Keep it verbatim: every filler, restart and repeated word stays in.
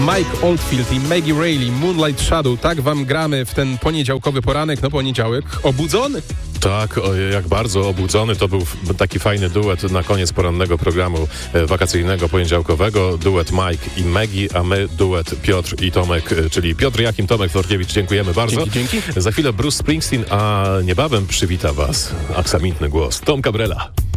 Mike Oldfield i Maggie Reilly, Moonlight Shadow. Tak wam gramy w ten poniedziałkowy poranek, no poniedziałek obudzony. Tak, o, jak bardzo obudzony. To był taki fajny duet na koniec porannego programu e, wakacyjnego, poniedziałkowego. Duet Mike i Maggie, a my duet Piotr i Tomek, e, czyli Piotr Jakim, Tomek Florkiewicz. Dziękujemy bardzo. Dzięki, dzięki. Za chwilę Bruce Springsteen, a niebawem przywita was aksamitny głos Tom Cabrela.